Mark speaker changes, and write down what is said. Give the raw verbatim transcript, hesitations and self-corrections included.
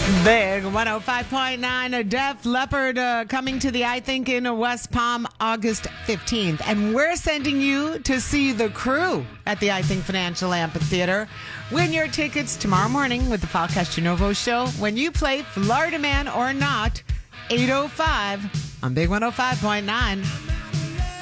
Speaker 1: Big one oh five point nine, a Def Leppard uh, coming to the I Think in West Palm August fifteenth. And we're sending you to see The Crew at the I Think Financial Amphitheater. Win your tickets tomorrow morning with the Paul Castronovo Show when you play Florida Man or Not, eight oh five on Big one oh five point nine.